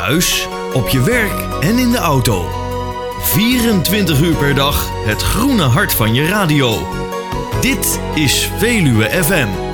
thuis, op je werk en in de auto. 24 uur per dag het groene hart van je radio. Dit is Veluwe FM.